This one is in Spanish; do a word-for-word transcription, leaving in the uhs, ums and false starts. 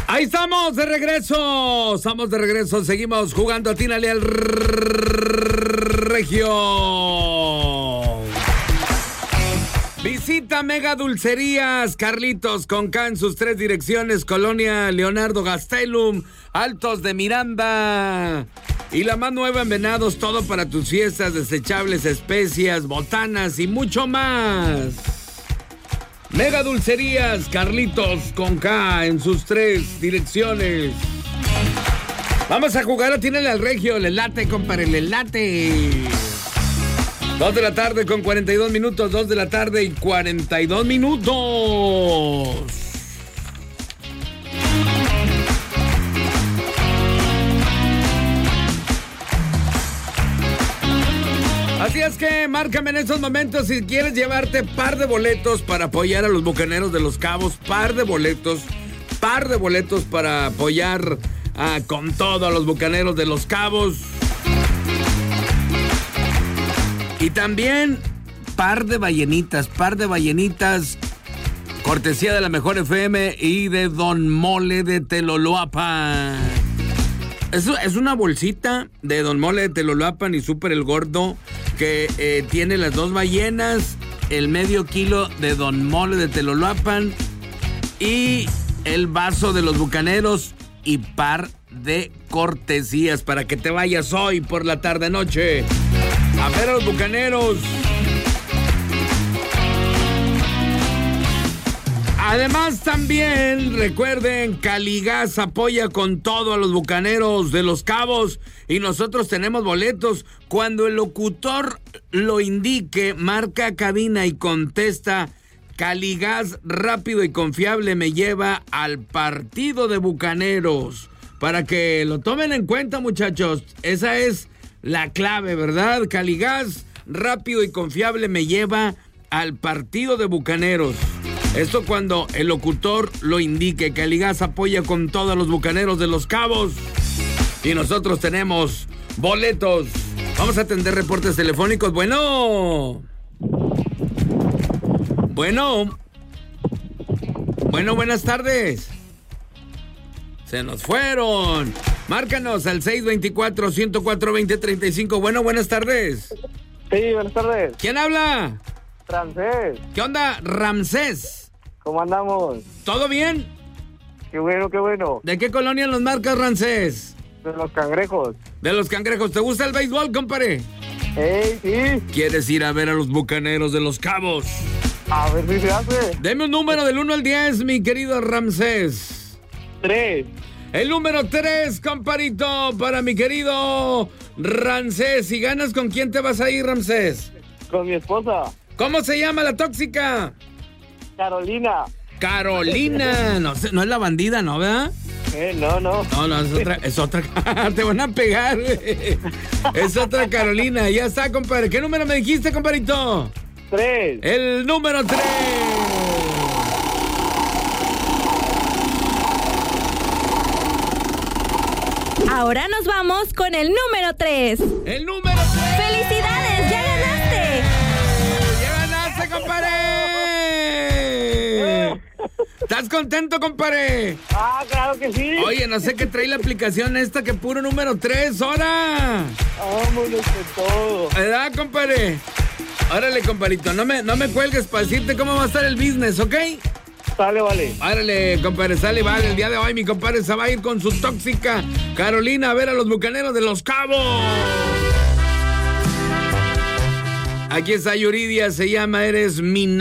Ahí estamos de regreso, estamos de regreso, seguimos jugando Atínale al Regio. Visita Mega Dulcerías Carlitos con K en sus tres direcciones, Colonia Leonardo Gastelum, Altos de Miranda y la más nueva en Venados, todo para tus fiestas, desechables, especias, botanas y mucho más. Mega Dulcerías Carlitos con K en sus tres direcciones. Vamos a jugar a Tínale al Regio, le late, compadre, le late. Dos de la tarde con cuarenta y dos minutos, dos de la tarde y cuarenta y dos minutos. Así es que márcame en estos momentos si quieres llevarte par de boletos para apoyar a los Bucaneros de Los Cabos, par de boletos, par de boletos para apoyar ah, con todo a los Bucaneros de Los Cabos. Y también par de ballenitas, par de ballenitas, cortesía de la Mejor F M y de Don Mole de Teloloapan. Es, es una bolsita de Don Mole de Teloloapan y Súper el Gordo que eh, tiene las dos ballenas, el medio kilo de Don Mole de Teloloapan y el vaso de los Bucaneros y par de cortesías para que te vayas hoy por la tarde-noche a ver a los Bucaneros. Además, también recuerden, Caligas apoya con todo a los Bucaneros de Los Cabos y nosotros tenemos boletos. Cuando el locutor lo indique, marca cabina y contesta: Caligas rápido y confiable me lleva al partido de Bucaneros. Para que lo tomen en cuenta, muchachos. Esa es la clave, ¿verdad? Caligas rápido y confiable me lleva al partido de Bucaneros. Esto cuando el locutor lo indique. Caligas apoya con todos los Bucaneros de Los Cabos y nosotros tenemos boletos. Vamos a atender reportes telefónicos. Bueno. Bueno. Bueno, buenas tardes. Se nos fueron. Márcanos al seis dos cuatro, uno cero cuatro, dos cero tres cinco. Bueno, buenas tardes. Sí, buenas tardes. ¿Quién habla? Ramsés. ¿Qué onda, Ramsés? ¿Cómo andamos? ¿Todo bien? Qué bueno, qué bueno. ¿De qué colonia nos marcas, Ramsés? De Los Cangrejos. De Los Cangrejos. ¿Te gusta el béisbol, compadre? ¡Ey, sí! ¿Quieres ir a ver a los Bucaneros de Los Cabos? A ver si se hace. Deme un número del uno al diez, mi querido Ramsés. Tres. El número tres, comparito, para mi querido Ramsés. ¿Y ganas con quién te vas a ir, Ramsés? Con mi esposa. ¿Cómo se llama la tóxica? Carolina. Carolina. No, no es la bandida, ¿no, verdad? Eh, no, no. No, no, es otra, es otra. Te van a pegar, güey. Es otra Carolina. Ya está, compadre. ¿Qué número me dijiste, compadrito? Tres. El número tres. Ahora nos vamos con el número tres. El número tres. ¡Felicidades! ¡Ya ganaste! ¡Ya ganaste, compadre! ¿Estás contento, compadre? Ah, claro que sí. Oye, no sé qué trae la aplicación esta que puro número tres, ¡ahora! Vámonos con todo. ¿Verdad, compadre? Órale, compadrito, no me, no me cuelgues para decirte cómo va a estar el business, ¿ok? Sale, vale. Árale, compadre, sale, vale. El día de hoy mi compadre se va a ir con su tóxica Carolina a ver a los Bucaneros de Los Cabos. Aquí está Yuridia, se llama Eres mi